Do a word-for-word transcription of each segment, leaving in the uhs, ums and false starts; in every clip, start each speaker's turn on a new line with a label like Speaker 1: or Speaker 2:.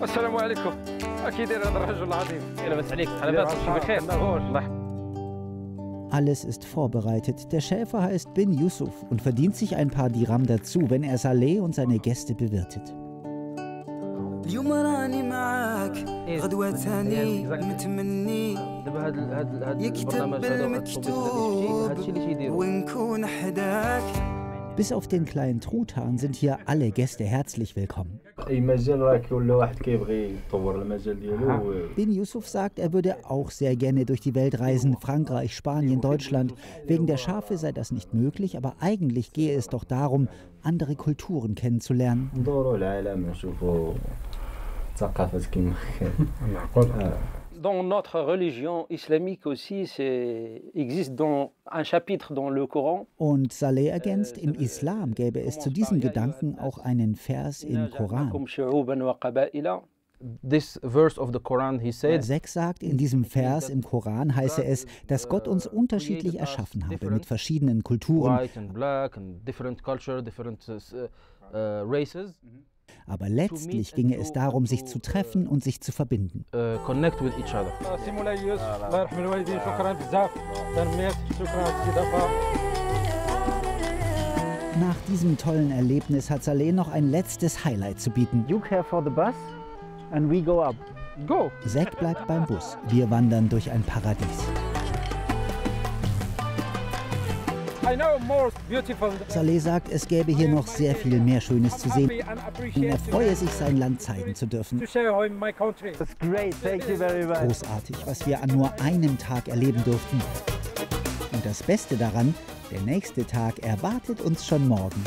Speaker 1: السلام عليكم. أكيد هذا الرجل العظيم. لاباس عليك؟ لاباس بخير.
Speaker 2: Alles ist vorbereitet. Der Schäfer heißt Bin Yusuf und verdient sich ein paar Dirham dazu, wenn er Saleh und seine Gäste bewirtet. Bis auf den kleinen Truthahn sind hier alle Gäste herzlich willkommen. Bin Yusuf sagt, er würde auch sehr gerne durch die Welt reisen, Frankreich, Spanien, Deutschland. Wegen der Schafe sei das nicht möglich, aber eigentlich gehe es doch darum, andere Kulturen kennenzulernen.
Speaker 1: Dans notre religion islamique aussi, c'est existe dans un chapitre dans le Coran.
Speaker 2: Und Saleh ergänzt, im Islam gäbe es zu diesem Gedanken auch einen Vers im Koran.
Speaker 3: This verse of the Quran, he said,
Speaker 2: Sek sagt, in diesem Vers im Koran heiße es, dass Gott uns unterschiedlich erschaffen habe, mit verschiedenen Kulturen.
Speaker 3: white and black and different culture, different uh, uh, races.
Speaker 2: Aber letztlich ginge es darum, sich zu treffen und sich zu verbinden.
Speaker 3: Uh, connect with each other.
Speaker 2: Nach diesem tollen Erlebnis hat Saleh noch ein letztes Highlight zu bieten.
Speaker 1: You care for the bus and we go up. Go.
Speaker 2: Sek bleibt beim Bus. Wir wandern durch ein Paradies. Saleh sagt, es gäbe hier noch sehr viel mehr Schönes zu sehen. Er freue sich, sein Land zeigen zu dürfen. Großartig, was wir an nur einem Tag erleben durften. Und das Beste daran, der nächste Tag erwartet uns schon morgen.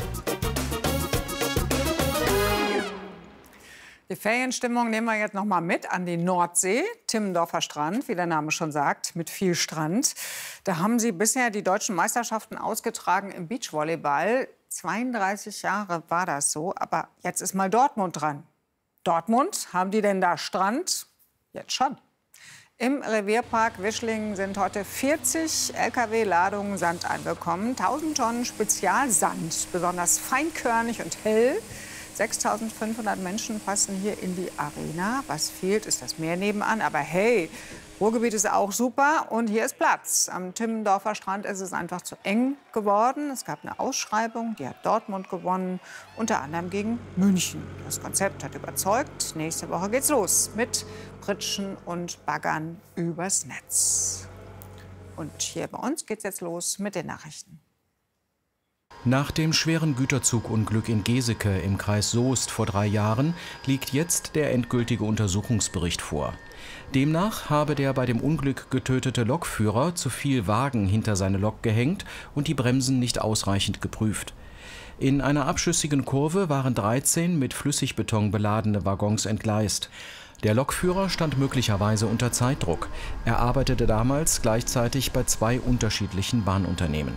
Speaker 4: Die Ferienstimmung nehmen wir jetzt noch mal mit an die Nordsee, Timmendorfer Strand, wie der Name schon sagt, mit viel Strand. Da haben sie bisher die deutschen Meisterschaften ausgetragen im Beachvolleyball. zweiunddreißig Jahre war das so, aber jetzt ist mal Dortmund dran. Dortmund, haben die denn da Strand? Jetzt schon. Im Revierpark Wischlingen sind heute vierzig L K W-Ladungen Sand angekommen. tausend Tonnen Spezialsand, besonders feinkörnig und hell. sechstausendfünfhundert Menschen passen hier in die Arena. Was fehlt, ist das Meer nebenan. Aber hey, Ruhrgebiet ist auch super und hier ist Platz. Am Timmendorfer Strand ist es einfach zu eng geworden. Es gab eine Ausschreibung, die hat Dortmund gewonnen, unter anderem gegen München. Das Konzept hat überzeugt. Nächste Woche geht's los mit Pritschen und Baggern übers Netz. Und hier bei uns geht's jetzt los mit den Nachrichten.
Speaker 5: Nach dem schweren Güterzugunglück in Geseke im Kreis Soest vor drei Jahren liegt jetzt der endgültige Untersuchungsbericht vor. Demnach habe der bei dem Unglück getötete Lokführer zu viel Wagen hinter seine Lok gehängt und die Bremsen nicht ausreichend geprüft. In einer abschüssigen Kurve waren dreizehn mit Flüssigbeton beladene Waggons entgleist. Der Lokführer stand möglicherweise unter Zeitdruck. Er arbeitete damals gleichzeitig bei zwei unterschiedlichen Bahnunternehmen.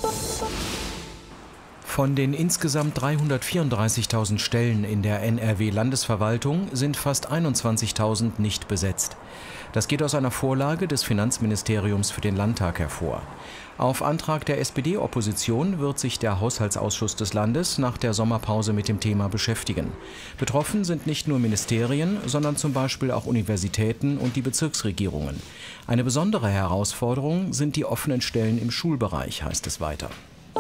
Speaker 5: Von den insgesamt dreihundertvierunddreißigtausend Stellen in der N R W-Landesverwaltung sind fast einundzwanzigtausend nicht besetzt. Das geht aus einer Vorlage des Finanzministeriums für den Landtag hervor. Auf Antrag der S P D-Opposition wird sich der Haushaltsausschuss des Landes nach der Sommerpause mit dem Thema beschäftigen. Betroffen sind nicht nur Ministerien, sondern zum Beispiel auch Universitäten und die Bezirksregierungen. Eine besondere Herausforderung sind die offenen Stellen im Schulbereich, heißt es weiter.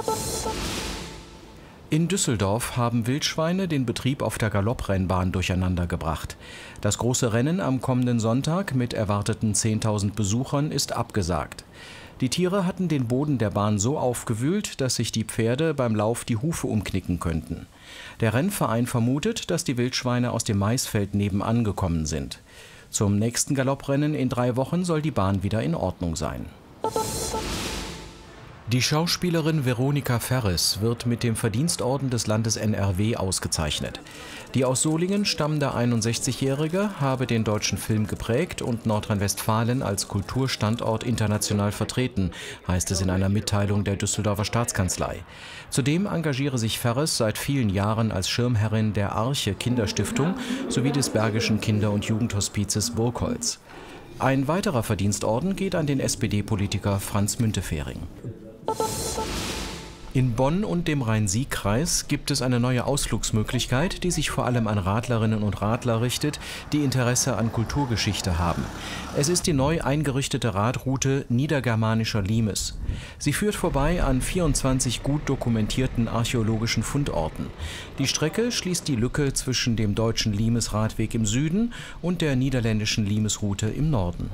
Speaker 5: In Düsseldorf haben Wildschweine den Betrieb auf der Galopprennbahn durcheinander gebracht. Das große Rennen am kommenden Sonntag mit erwarteten zehntausend Besuchern ist abgesagt. Die Tiere hatten den Boden der Bahn so aufgewühlt, dass sich die Pferde beim Lauf die Hufe umknicken könnten. Der Rennverein vermutet, dass die Wildschweine aus dem Maisfeld nebenan gekommen sind. Zum nächsten Galopprennen in drei Wochen soll die Bahn wieder in Ordnung sein. Die Schauspielerin Veronika Ferres wird mit dem Verdienstorden des Landes N R W ausgezeichnet. Die aus Solingen stammende einundsechzigjährige habe den deutschen Film geprägt und Nordrhein-Westfalen als Kulturstandort international vertreten, heißt es in einer Mitteilung der Düsseldorfer Staatskanzlei. Zudem engagiere sich Ferres seit vielen Jahren als Schirmherrin der Arche Kinderstiftung sowie des Bergischen Kinder- und Jugendhospizes Burgholz. Ein weiterer Verdienstorden geht an den S P D-Politiker Franz Müntefering. In Bonn und dem Rhein-Sieg-Kreis gibt es eine neue Ausflugsmöglichkeit, die sich vor allem an Radlerinnen und Radler richtet, die Interesse an Kulturgeschichte haben. Es ist die neu eingerichtete Radroute Niedergermanischer Limes. Sie führt vorbei an vierundzwanzig gut dokumentierten archäologischen Fundorten. Die Strecke schließt die Lücke zwischen dem deutschen Limes-Radweg im Süden und der niederländischen Limesroute im Norden.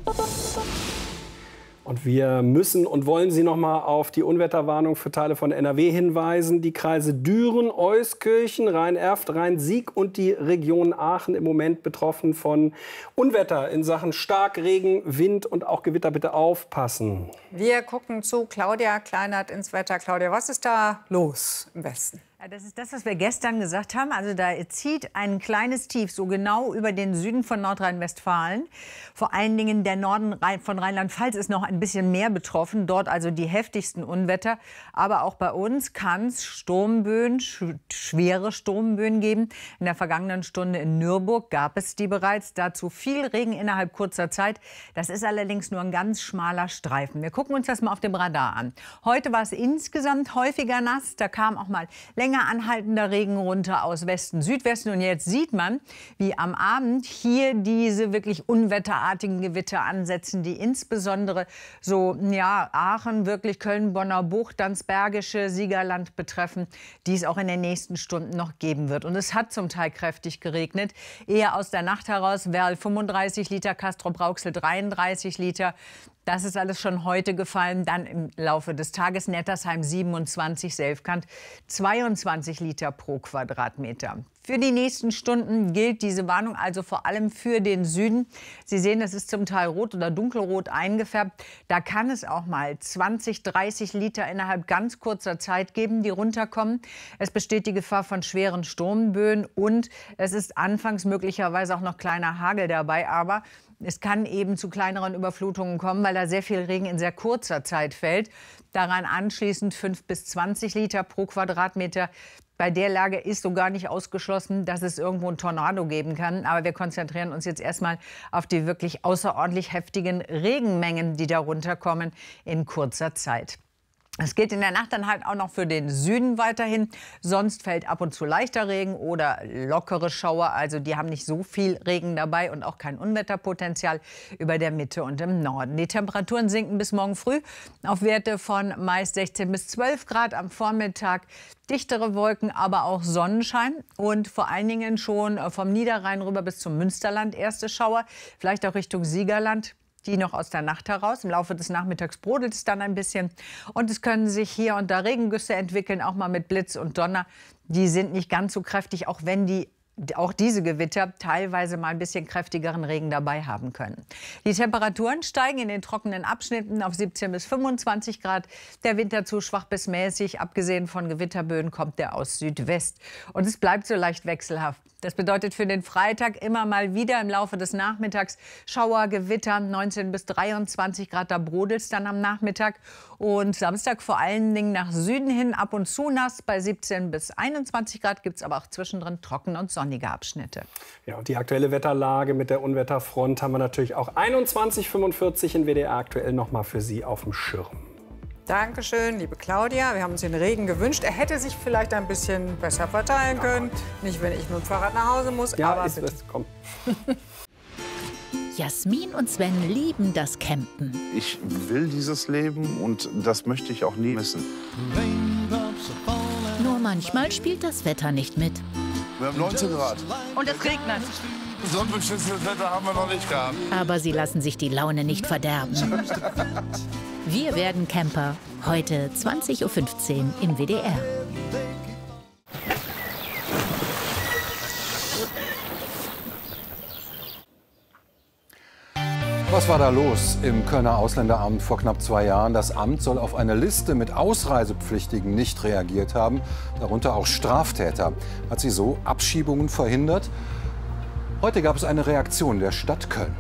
Speaker 6: Und wir müssen und wollen Sie noch mal auf die Unwetterwarnung für Teile von N R W hinweisen. Die Kreise Düren, Euskirchen, Rhein-Erft, Rhein-Sieg und die Region Aachen im Moment betroffen von Unwetter in Sachen Starkregen, Wind und auch Gewitter. Bitte aufpassen.
Speaker 4: Wir gucken zu Claudia Kleinert ins Wetter. Claudia, was ist da los im Westen?
Speaker 7: Das ist das, was wir gestern gesagt haben. Also da zieht ein kleines Tief so genau über den Süden von Nordrhein-Westfalen. Vor allen Dingen der Norden von Rheinland-Pfalz ist noch ein bisschen mehr betroffen. Dort also die heftigsten Unwetter. Aber auch bei uns kann es Sturmböen, sch schwere Sturmböen geben. In der vergangenen Stunde in Nürburg gab es die bereits. Dazu viel Regen innerhalb kurzer Zeit. Das ist allerdings nur ein ganz schmaler Streifen. Wir gucken uns das mal auf dem Radar an. Heute war es insgesamt häufiger nass. Da kam auch mal länger anhaltender Regen runter aus Westen, Südwesten. Und jetzt sieht man, wie am Abend hier diese wirklich unwetterartigen Gewitter ansetzen, die insbesondere so, ja, Aachen, wirklich Köln, Bonner Bucht, dann das Bergische, Siegerland betreffen, die es auch in den nächsten Stunden noch geben wird. Und es hat zum Teil kräftig geregnet. Eher aus der Nacht heraus, Werl fünfunddreißig Liter, Castrop-Rauxel dreiunddreißig Liter. Das ist alles schon heute gefallen. Dann im Laufe des Tages Nettersheim siebenundzwanzig, Selfkant zweiundzwanzig Liter pro Quadratmeter. Für die nächsten Stunden gilt diese Warnung also vor allem für den Süden. Sie sehen, es ist zum Teil rot oder dunkelrot eingefärbt. Da kann es auch mal zwanzig, dreißig Liter innerhalb ganz kurzer Zeit geben, die runterkommen. Es besteht die Gefahr von schweren Sturmböen und es ist anfangs möglicherweise auch noch kleiner Hagel dabei. Aber es kann eben zu kleineren Überflutungen kommen, weil da sehr viel Regen in sehr kurzer Zeit fällt. Daran anschließend fünf bis zwanzig Liter pro Quadratmeter. Bei der Lage ist so gar nicht ausgeschlossen, dass es irgendwo einen Tornado geben kann. Aber wir konzentrieren uns jetzt erstmal auf die wirklich außerordentlich heftigen Regenmengen, die da runterkommen in kurzer Zeit. Es geht in der Nacht dann halt auch noch für den Süden weiterhin. Sonst fällt ab und zu leichter Regen oder lockere Schauer. Also die haben nicht so viel Regen dabei und auch kein Unwetterpotenzial über der Mitte und im Norden. Die Temperaturen sinken bis morgen früh auf Werte von meist sechzehn bis zwölf Grad am Vormittag. Dichtere Wolken, aber auch Sonnenschein und vor allen Dingen schon vom Niederrhein rüber bis zum Münsterland erste Schauer. Vielleicht auch Richtung Siegerland. Die noch aus der Nacht heraus. Im Laufe des Nachmittags brodelt es dann ein bisschen. Und es können sich hier und da Regengüsse entwickeln, auch mal mit Blitz und Donner. Die sind nicht ganz so kräftig, auch wenn die auch diese Gewitter teilweise mal ein bisschen kräftigeren Regen dabei haben können. Die Temperaturen steigen in den trockenen Abschnitten auf siebzehn bis fünfundzwanzig Grad. Der Wind dazu schwach bis mäßig. Abgesehen von Gewitterböen kommt der aus Südwest. Und es bleibt so leicht wechselhaft. Das bedeutet für den Freitag immer mal wieder im Laufe des Nachmittags Schauer, Gewitter, neunzehn bis dreiundzwanzig Grad, da brodelt es dann am Nachmittag. Und Samstag vor allen Dingen nach Süden hin ab und zu nass. Bei siebzehn bis einundzwanzig Grad gibt es aber auch zwischendrin trocken und sonnige Abschnitte.
Speaker 6: Ja, und die aktuelle Wetterlage mit der Unwetterfront haben wir natürlich auch einundzwanzig Uhr fünfundvierzig in W D R aktuell noch mal für Sie auf dem Schirm.
Speaker 4: Dankeschön, liebe Claudia. Wir haben uns den Regen gewünscht. Er hätte sich vielleicht ein bisschen besser verteilen können. Nicht, wenn ich mit dem Fahrrad nach Hause muss.
Speaker 6: Ja,
Speaker 4: aber
Speaker 6: ist es. Komm.
Speaker 8: Jasmin und Sven lieben das Campen.
Speaker 9: Ich will dieses Leben und das möchte ich auch nie missen.
Speaker 8: Nur manchmal spielt das Wetter nicht mit.
Speaker 9: Wir haben neunzehn Grad.
Speaker 7: Und es regnet.
Speaker 9: So ein beschissenes Wetter haben wir noch nicht gehabt.
Speaker 8: Aber sie lassen sich die Laune nicht verderben. Wir werden Camper. Heute zwanzig Uhr fünfzehn im W D R.
Speaker 10: Was war da los im Kölner Ausländeramt vor knapp zwei Jahren? Das Amt soll auf eine Liste mit Ausreisepflichtigen nicht reagiert haben, darunter auch Straftäter. Hat sie so Abschiebungen verhindert? Heute gab es eine Reaktion der Stadt Köln.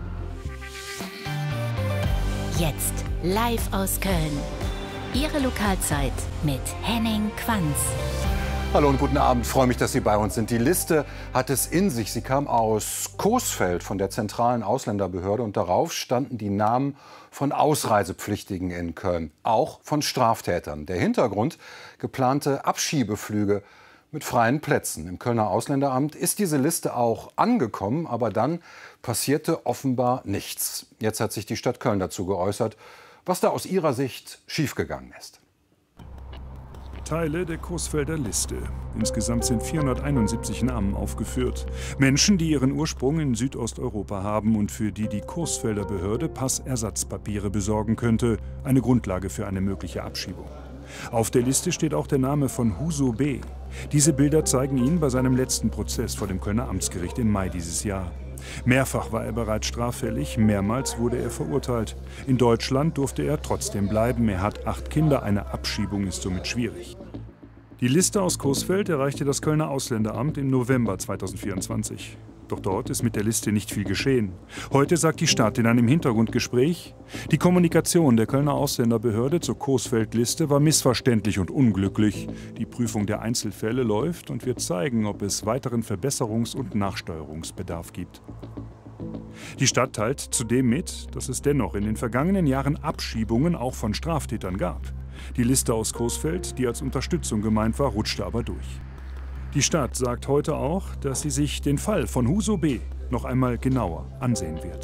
Speaker 8: Jetzt live aus Köln. Ihre Lokalzeit mit Henning Quanz.
Speaker 10: Hallo und guten Abend. Ich freue mich, dass Sie bei uns sind. Die Liste hat es in sich. Sie kam aus Coesfeld von der zentralen Ausländerbehörde und darauf standen die Namen von Ausreisepflichtigen in Köln, auch von Straftätern. Der Hintergrund: geplante Abschiebeflüge mit freien Plätzen. Im Kölner Ausländeramt ist diese Liste auch angekommen, aber dann passierte offenbar nichts. Jetzt hat sich die Stadt Köln dazu geäußert, was da aus ihrer Sicht schiefgegangen ist.
Speaker 11: Teile der Coesfelder Liste. Insgesamt sind vierhunderteinundsiebzig Namen aufgeführt. Menschen, die ihren Ursprung in Südosteuropa haben und für die die Coesfelder Behörde Passersatzpapiere besorgen könnte. Eine Grundlage für eine mögliche Abschiebung. Auf der Liste steht auch der Name von Huso B. Diese Bilder zeigen ihn bei seinem letzten Prozess vor dem Kölner Amtsgericht im Mai dieses Jahr. Mehrfach war er bereits straffällig, mehrmals wurde er verurteilt. In Deutschland durfte er trotzdem bleiben. Er hat acht Kinder, eine Abschiebung ist somit schwierig. Die Liste aus Coesfeld erreichte das Kölner Ausländeramt im November zweitausendvierundzwanzig. Doch dort ist mit der Liste nicht viel geschehen. Heute sagt die Stadt in einem Hintergrundgespräch, die Kommunikation der Kölner Ausländerbehörde zur Coesfeld-Liste war missverständlich und unglücklich. Die Prüfung der Einzelfälle läuft und wird zeigen, ob es weiteren Verbesserungs- und Nachsteuerungsbedarf gibt. Die Stadt teilt zudem mit, dass es dennoch in den vergangenen Jahren Abschiebungen auch von Straftätern gab. Die Liste aus Coesfeld, die als Unterstützung gemeint war, rutschte aber durch. Die Stadt sagt heute auch, dass sie sich den Fall von Huso B. noch einmal genauer ansehen wird.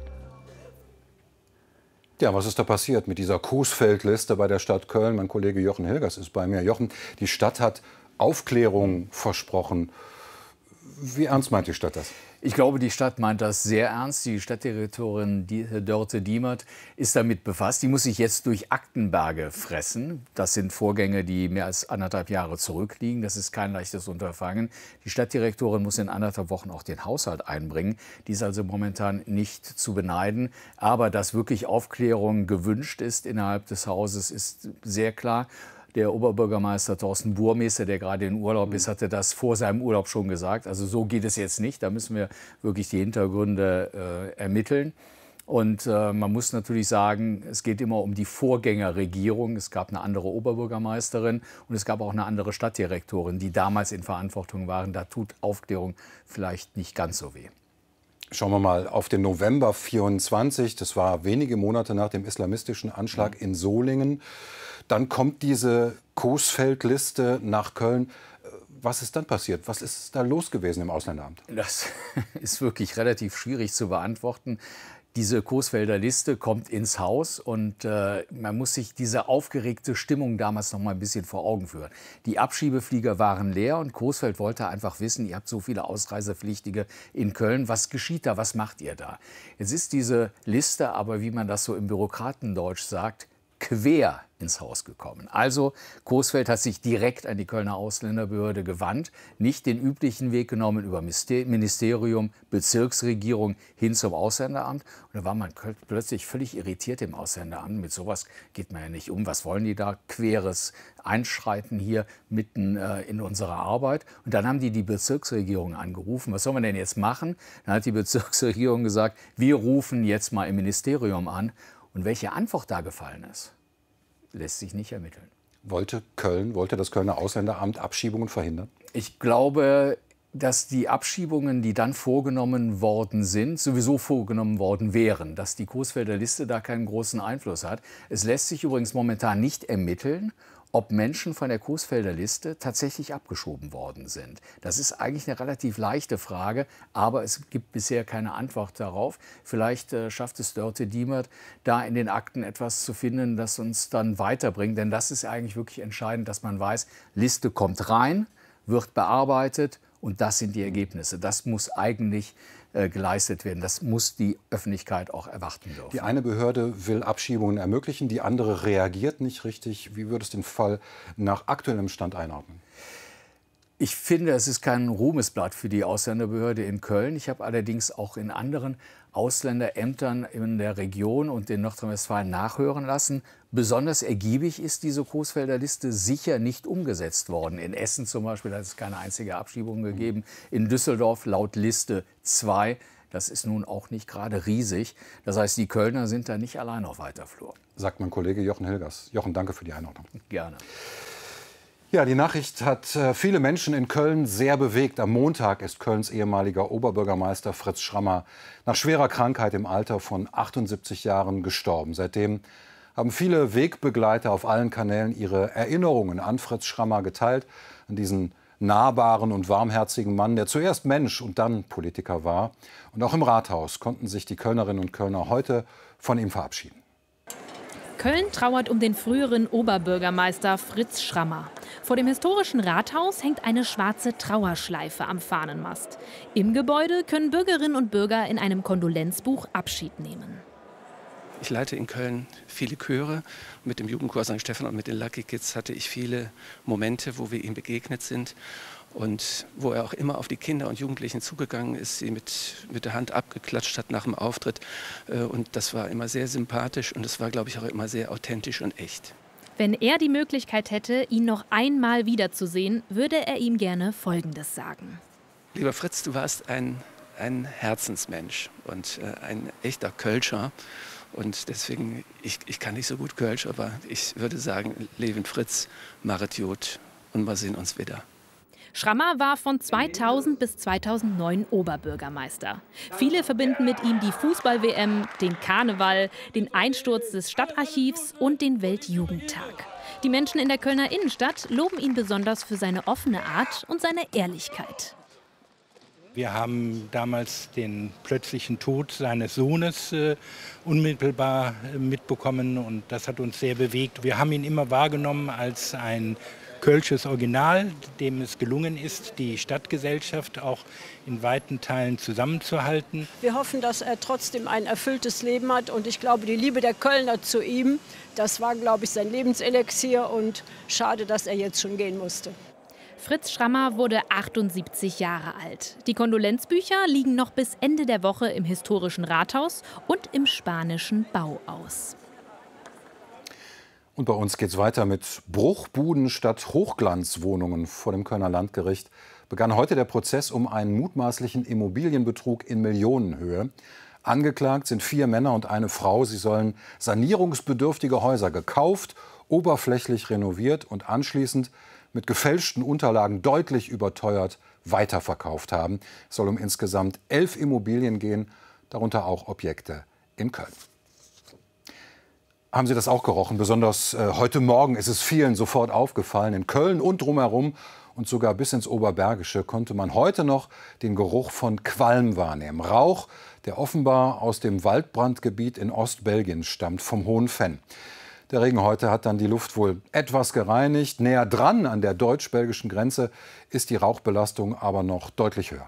Speaker 10: Ja, was ist da passiert mit dieser Coesfeld-Liste bei der Stadt Köln? Mein Kollege Jochen Hilgers ist bei mir. Jochen, die Stadt hat Aufklärung versprochen. Wie ernst meint die Stadt das?
Speaker 12: Ich glaube, die Stadt meint das sehr ernst. Die Stadtdirektorin Dörte Diemert ist damit befasst. Die muss sich jetzt durch Aktenberge fressen. Das sind Vorgänge, die mehr als anderthalb Jahre zurückliegen. Das ist kein leichtes Unterfangen. Die Stadtdirektorin muss in anderthalb Wochen auch den Haushalt einbringen. Die ist also momentan nicht zu beneiden. Aber dass wirklich Aufklärung gewünscht ist innerhalb des Hauses, ist sehr klar. Der Oberbürgermeister Thorsten Burmester, der gerade in Urlaub ist, hatte das vor seinem Urlaub schon gesagt. Also so geht es jetzt nicht. Da müssen wir wirklich die Hintergründe äh, ermitteln. Und äh, man muss natürlich sagen, es geht immer um die Vorgängerregierung. Es gab eine andere Oberbürgermeisterin und es gab auch eine andere Stadtdirektorin, die damals in Verantwortung waren. Da tut Aufklärung vielleicht nicht ganz so weh.
Speaker 10: Schauen wir mal auf den November vierundzwanzig. Das war wenige Monate nach dem islamistischen Anschlag in Solingen. Dann kommt diese Coesfeld-Liste nach Köln. Was ist dann passiert? Was ist da los gewesen im Ausländeramt?
Speaker 12: Das ist wirklich relativ schwierig zu beantworten. Diese Coesfelder Liste kommt ins Haus und äh, man muss sich diese aufgeregte Stimmung damals noch mal ein bisschen vor Augen führen. Die Abschiebeflieger waren leer und Coesfeld wollte einfach wissen, ihr habt so viele Ausreisepflichtige in Köln, was geschieht da, was macht ihr da? Jetzt ist diese Liste aber, wie man das so im Bürokratendeutsch sagt, quer ins Haus gekommen. Also Coesfeld hat sich direkt an die Kölner Ausländerbehörde gewandt, nicht den üblichen Weg genommen über Ministerium, Bezirksregierung hin zum Ausländeramt. Und da war man plötzlich völlig irritiert im Ausländeramt. Mit sowas geht man ja nicht um. Was wollen die da? Queres Einschreiten hier mitten äh, in unserer Arbeit. Und dann haben die die Bezirksregierung angerufen. Was soll man denn jetzt machen? Dann hat die Bezirksregierung gesagt, wir rufen jetzt mal im Ministerium an. Und welche Antwort da gefallen ist, lässt sich nicht ermitteln.
Speaker 10: Wollte Köln, wollte das Kölner Ausländeramt Abschiebungen verhindern?
Speaker 12: Ich glaube, dass die Abschiebungen, die dann vorgenommen worden sind, sowieso vorgenommen worden wären. Dass die Coesfelder Liste da keinen großen Einfluss hat. Es lässt sich übrigens momentan nicht ermitteln, ob Menschen von der Coesfelder Liste tatsächlich abgeschoben worden sind. Das ist eigentlich eine relativ leichte Frage, aber es gibt bisher keine Antwort darauf. Vielleicht äh, schafft es Dörte Diemert, da in den Akten etwas zu finden, das uns dann weiterbringt. Denn das ist eigentlich wirklich entscheidend, dass man weiß, Liste kommt rein, wird bearbeitet und das sind die Ergebnisse. Das muss eigentlich äh, geleistet werden. Das muss die Öffentlichkeit auch erwarten dürfen.
Speaker 10: Die eine Behörde will Abschiebungen ermöglichen, die andere reagiert nicht richtig. Wie würdest du den Fall nach aktuellem Stand einordnen?
Speaker 12: Ich finde, es ist kein Ruhmesblatt für die Ausländerbehörde in Köln. Ich habe allerdings auch in anderen Ausländerämtern in der Region und in Nordrhein-Westfalen nachhören lassen. Besonders ergiebig ist diese Coesfelder Liste sicher nicht umgesetzt worden. In Essen zum Beispiel hat es keine einzige Abschiebung gegeben. In Düsseldorf laut Liste zwei. Das ist nun auch nicht gerade riesig. Das heißt, die Kölner sind da nicht allein auf weiter Flur.
Speaker 10: Sagt mein Kollege Jochen Hilgers. Jochen, danke für die Einordnung.
Speaker 12: Gerne.
Speaker 10: Ja, die Nachricht hat viele Menschen in Köln sehr bewegt. Am Montag ist Kölns ehemaliger Oberbürgermeister Fritz Schrammer nach schwerer Krankheit im Alter von achtundsiebzig Jahren gestorben. Seitdem haben viele Wegbegleiter auf allen Kanälen ihre Erinnerungen an Fritz Schrammer geteilt, an diesen nahbaren und warmherzigen Mann, der zuerst Mensch und dann Politiker war. Und auch im Rathaus konnten sich die Kölnerinnen und Kölner heute von ihm verabschieden.
Speaker 13: Köln trauert um den früheren Oberbürgermeister Fritz Schrammer. Vor dem historischen Rathaus hängt eine schwarze Trauerschleife am Fahnenmast. Im Gebäude können Bürgerinnen und Bürger in einem Kondolenzbuch Abschied nehmen.
Speaker 14: Ich leite in Köln viele Chöre. Mit dem Jugendchor Sankt Stephan und mit den Lucky Kids hatte ich viele Momente, wo wir ihm begegnet sind. Und wo er auch immer auf die Kinder und Jugendlichen zugegangen ist, sie mit, mit der Hand abgeklatscht hat nach dem Auftritt. Und das war immer sehr sympathisch und es war, glaube ich, auch immer sehr authentisch und echt.
Speaker 13: Wenn er die Möglichkeit hätte, ihn noch einmal wiederzusehen, würde er ihm gerne Folgendes sagen.
Speaker 14: Lieber Fritz, du warst ein, ein Herzensmensch und ein echter Kölscher. Und deswegen, ich, ich kann nicht so gut Kölsch, aber ich würde sagen, Leben Fritz, machet Jod und wir sehen uns wieder.
Speaker 13: Schrammer war von zweitausend bis zweitausendneun Oberbürgermeister. Viele verbinden mit ihm die Fußball-W M, den Karneval, den Einsturz des Stadtarchivs und den Weltjugendtag. Die Menschen in der Kölner Innenstadt loben ihn besonders für seine offene Art und seine Ehrlichkeit.
Speaker 15: Wir haben damals den plötzlichen Tod seines Sohnes äh, unmittelbar äh, mitbekommen und das hat uns sehr bewegt. Wir haben ihn immer wahrgenommen als ein kölsches Original, dem es gelungen ist, die Stadtgesellschaft auch in weiten Teilen zusammenzuhalten.
Speaker 16: Wir hoffen, dass er trotzdem ein erfülltes Leben hat und ich glaube, die Liebe der Kölner zu ihm, das war, glaube ich, sein Lebenselixier und schade, dass er jetzt schon gehen musste.
Speaker 13: Fritz Schrammer wurde achtundsiebzig Jahre alt. Die Kondolenzbücher liegen noch bis Ende der Woche im historischen Rathaus und im spanischen Bauhaus.
Speaker 10: Und bei uns geht es weiter mit Bruchbuden statt Hochglanzwohnungen. Vor dem Kölner Landgericht begann heute der Prozess um einen mutmaßlichen Immobilienbetrug in Millionenhöhe. Angeklagt sind vier Männer und eine Frau. Sie sollen sanierungsbedürftige Häuser gekauft, oberflächlich renoviert und anschließend mit gefälschten Unterlagen deutlich überteuert weiterverkauft haben. Es soll um insgesamt elf Immobilien gehen, darunter auch Objekte in Köln. Haben Sie das auch gerochen? Besonders äh, heute Morgen ist es vielen sofort aufgefallen. In Köln und drumherum und sogar bis ins Oberbergische konnte man heute noch den Geruch von Qualm wahrnehmen. Rauch, der offenbar aus dem Waldbrandgebiet in Ostbelgien stammt, vom Hohen Venn. Der Regen heute hat dann die Luft wohl etwas gereinigt. Näher dran an der deutsch-belgischen Grenze ist die Rauchbelastung aber noch deutlich höher.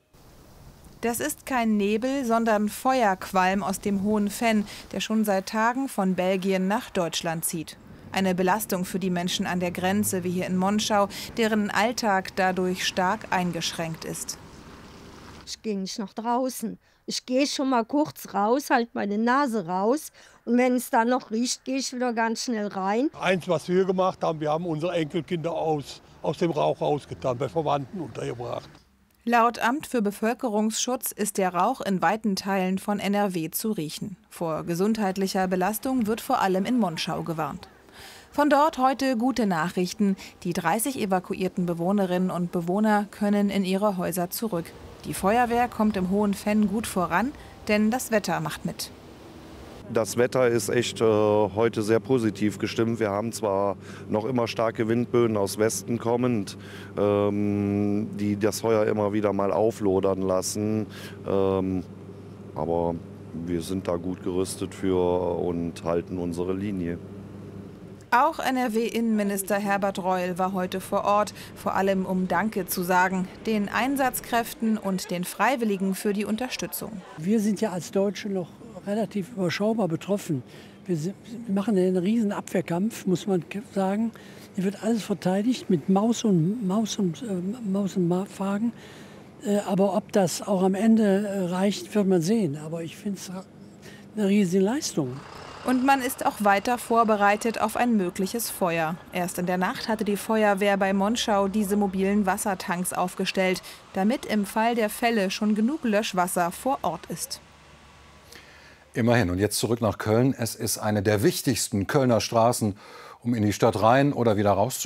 Speaker 17: Das ist kein Nebel, sondern Feuerqualm aus dem Hohen Venn, der schon seit Tagen von Belgien nach Deutschland zieht. Eine Belastung für die Menschen an der Grenze, wie hier in Monschau, deren Alltag dadurch stark eingeschränkt ist.
Speaker 18: Ich gehe nicht nach draußen. Ich gehe schon mal kurz raus, halte meine Nase raus. Und wenn es dann noch riecht, gehe ich wieder ganz schnell rein.
Speaker 19: Eins, was wir gemacht haben, wir haben unsere Enkelkinder aus, aus dem Rauch rausgetan, bei Verwandten untergebracht.
Speaker 17: Laut Amt für Bevölkerungsschutz ist der Rauch in weiten Teilen von N R W zu riechen. Vor gesundheitlicher Belastung wird vor allem in Monschau gewarnt. Von dort heute gute Nachrichten. Die dreißig evakuierten Bewohnerinnen und Bewohner können in ihre Häuser zurück. Die Feuerwehr kommt im Hohen Venn gut voran, denn das Wetter macht mit.
Speaker 20: Das Wetter ist echt äh, heute sehr positiv gestimmt. Wir haben zwar noch immer starke Windböen aus Westen kommend, ähm, die das Feuer immer wieder mal auflodern lassen. Ähm, aber wir sind da gut gerüstet für und halten unsere Linie.
Speaker 17: Auch N R W-Innenminister Herbert Reul war heute vor Ort, vor allem um Danke zu sagen, den Einsatzkräften und den Freiwilligen für die Unterstützung.
Speaker 21: Wir sind ja als Deutsche noch relativ überschaubar betroffen. Wir, sind, wir machen einen riesen Abwehrkampf, muss man sagen. Hier wird alles verteidigt mit Maus und Maus und äh, Maus und Magen. Äh, aber ob das auch am Ende äh, reicht, wird man sehen. Aber ich finde es eine riesige Leistung.
Speaker 17: Und man ist auch weiter vorbereitet auf ein mögliches Feuer. Erst in der Nacht hatte die Feuerwehr bei Monschau diese mobilen Wassertanks aufgestellt, damit im Fall der Fälle schon genug Löschwasser vor Ort ist.
Speaker 10: Immerhin. Und jetzt zurück nach Köln. Es ist eine der wichtigsten Kölner Straßen, um in die Stadt rein oder wieder rauszukommen.